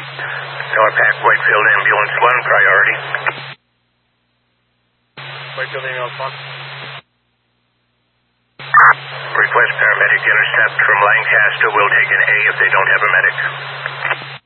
Norpac, Whitefield Ambulance 1, priority. Whitefield Ambulance 1. Request paramedic intercept from Lancaster. We'll take an A if they don't have a medic.